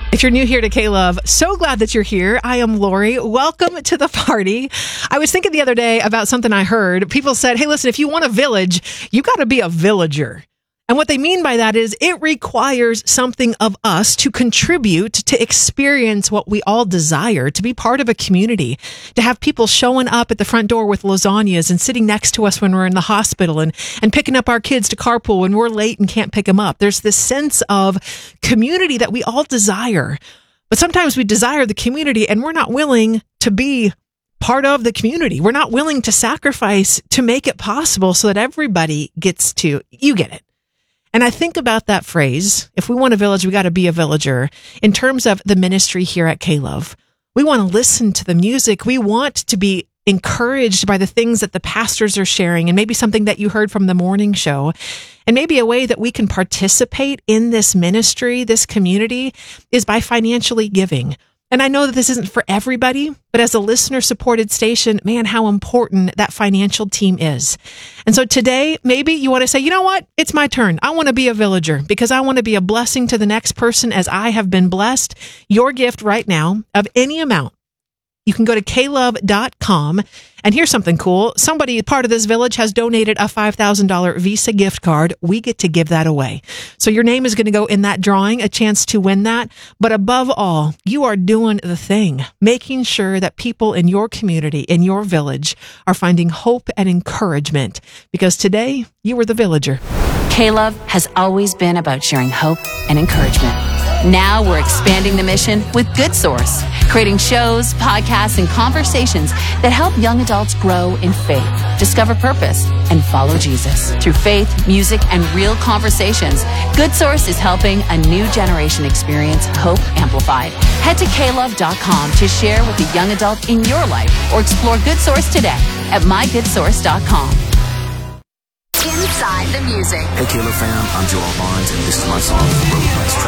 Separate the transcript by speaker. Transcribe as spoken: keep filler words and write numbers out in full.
Speaker 1: If you're new here to K-Love, so glad that you're here. I am Lori. Welcome to the party. I was thinking the other day about something I heard. People said, hey, listen, if you want a village, you got to be a villager. And what they mean by that is it requires something of us to contribute, to experience what we all desire, to be part of a community, to have people showing up at the front door with lasagnas and sitting next to us when we're in the hospital and, and picking up our kids to carpool when we're late and can't pick them up. There's this sense of community that we all desire. But sometimes we desire the community and we're not willing to be part of the community. We're not willing to sacrifice to make it possible so that everybody gets to, you get it. And I think about that phrase, if we want a village, we got to be a villager. In terms of the ministry here at K-Love, we want to listen to the music. We want to be encouraged by the things that the pastors are sharing, and maybe something that you heard from the morning show. And maybe a way that we can participate in this ministry, this community, is by financially giving. And I know that this isn't for everybody, but as a listener-supported station, man, how important that financial team is. And so today, maybe you want to say, you know what? It's my turn. I want to be a villager because I want to be a blessing to the next person as I have been blessed. Your gift right now of any amount, you can go to K love dot com. And here's something cool. Somebody, part of this village, has donated a five thousand dollars Visa gift card. We get to give that away. So your name is going to go in that drawing, a chance to win that. But above all, you are doing the thing, making sure that people in your community, in your village, are finding hope and encouragement. Because today, you were the villager.
Speaker 2: K-Love has always been about sharing hope and encouragement. Now we're expanding the mission with Good Source, creating shows, podcasts, and conversations that help young adults grow in faith, discover purpose, and follow Jesus. Through faith, music, and real conversations, Good Source is helping a new generation experience hope amplified. Head to K love dot com to share with a young adult in your life or explore Good Source today at my good source dot com.
Speaker 3: Inside the music.
Speaker 4: Hey, K-Love fam, I'm Joel Barnes, and this is my song, Road Less Traveled.